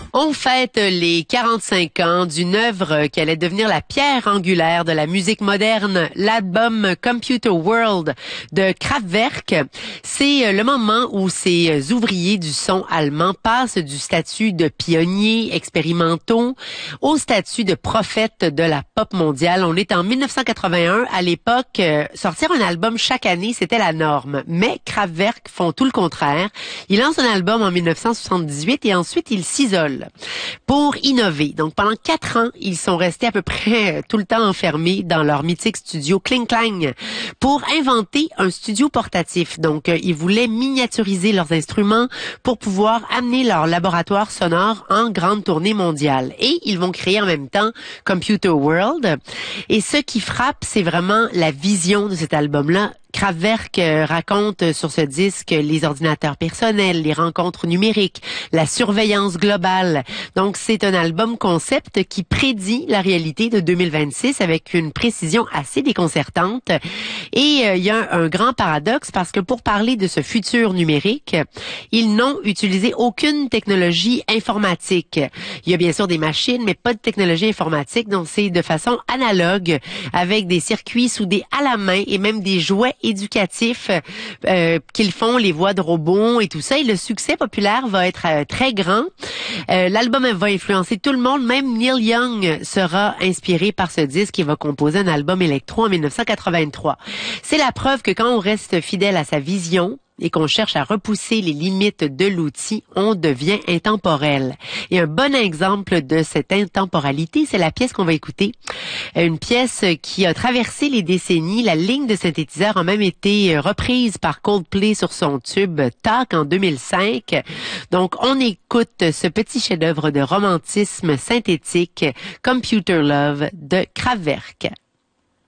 On fête les 45 ans d'une œuvre qui allait devenir la pierre angulaire de la musique moderne, l'album Computer World de Kraftwerk. C'est le moment où ces ouvriers du son allemand passent du statut de pionniers expérimentaux au statut de prophètes de la pop mondiale. On est en 1981. À l'époque, sortir un album chaque année, c'était la norme. Mais Kraftwerk font tout le contraire. Ils lancent un album en 1978 et ensuite ils s'isolent pour innover. Donc, pendant 4 ans, ils sont restés à peu près tout le temps enfermés dans leur mythique studio Kling Klang pour inventer un studio portatif. Donc, ils voulaient miniaturiser leurs instruments pour pouvoir amener leur laboratoire sonore en grande tournée mondiale. Et ils vont créer en même temps Computer World. Et ce qui frappe, c'est vraiment la vision de cet album-là. Kraftwerk raconte sur ce disque les ordinateurs personnels, les rencontres numériques, la surveillance globale. Donc, c'est un album concept qui prédit la réalité de 2026 avec une précision assez déconcertante. Et il y a un grand paradoxe parce que pour parler de ce futur numérique, ils n'ont utilisé aucune technologie informatique. Il y a bien sûr des machines, mais pas de technologie informatique. Donc, c'est de façon analogue avec des circuits soudés à la main et même des jouets éducatifs qu'ils font, les voix de robots et tout ça. Et le succès populaire va être très grand. L'album va influencer tout le monde. Même Neil Young sera inspiré par ce disque et va composer un album électro en 1983. C'est la preuve que quand on reste fidèle à sa vision et qu'on cherche à repousser les limites de l'outil, on devient intemporel. Et un bon exemple de cette intemporalité, c'est la pièce qu'on va écouter. Une pièce qui a traversé les décennies. La ligne de synthétiseur a même été reprise par Coldplay sur son tube Talk en 2005. Donc, on écoute ce petit chef-d'œuvre de romantisme synthétique, Computer Love de Kraftwerk.